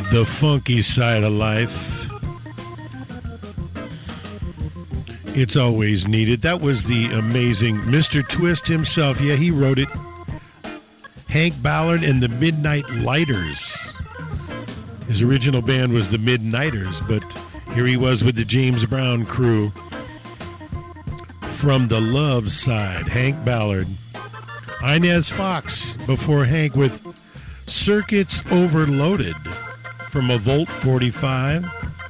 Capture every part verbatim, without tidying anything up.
The funky side of life. It's always needed. That was the amazing Mister Twist himself. Yeah, he wrote it. Hank Ballard and the Midnight Lighters. His original band was the Midnighters, but here he was with the James Brown crew. From the love side, Hank Ballard. Inez Fox before Hank with Circuits Overloaded from a Volt forty-five.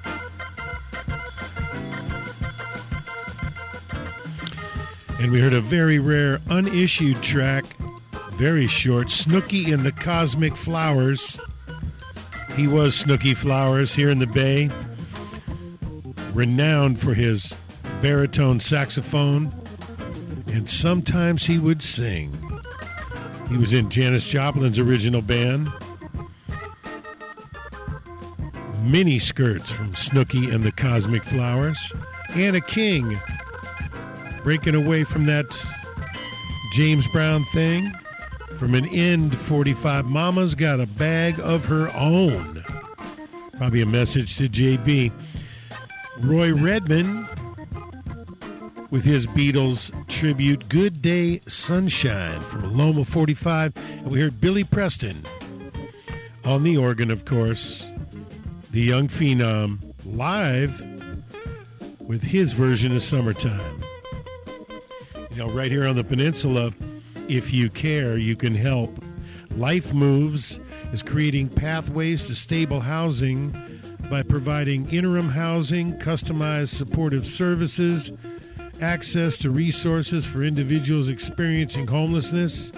And we heard a very rare unissued track, very short, Snooky and the Cosmic Flowers. He was Snooky Flowers here in the Bay, renowned for his baritone saxophone, and sometimes he would sing. He was in Janis Joplin's original band. Mini Skirts from Snooky and the Cosmic Flowers. Anna King, breaking away from that James Brown thing. From an End forty-five, Mama's Got a Bag of Her Own. Probably a message to J B. Roy Redman with his Beatles tribute, Good Day Sunshine from Loma forty-five. And we heard Billy Preston on the organ, of course. The young phenom live with his version of Summertime. You know, right here on the peninsula, if you care, you can help. Life Moves is creating pathways to stable housing by providing interim housing, customized supportive services, access to resources for individuals experiencing homelessness.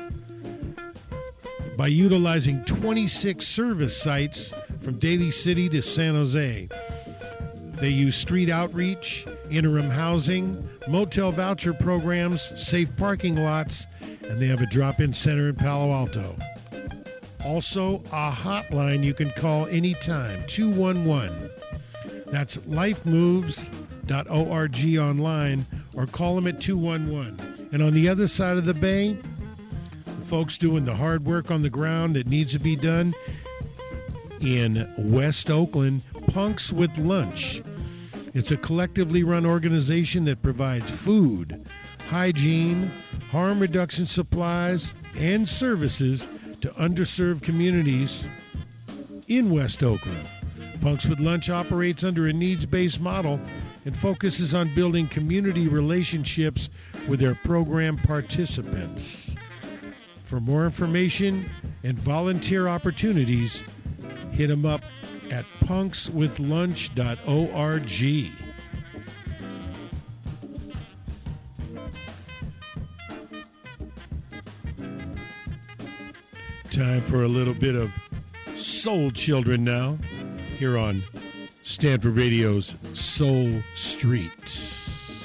By utilizing twenty-six service sites from Daly City to San Jose. They use street outreach, interim housing, motel voucher programs, safe parking lots, and they have a drop-in center in Palo Alto. Also, a hotline you can call anytime, two one one. That's life moves dot org online, or call them at two one one. And on the other side of the bay, the folks doing the hard work on the ground that needs to be done in West Oakland, Punks with Lunch. It's a collectively run organization that provides food, hygiene, harm reduction supplies, and services to underserved communities in West Oakland. Punks with Lunch operates under a needs-based model and focuses on building community relationships with their program participants. For more information and volunteer opportunities, hit them up at punks with lunch dot org. Time for a little bit of Soul Children now, here on Stanford Radio's Soul Street.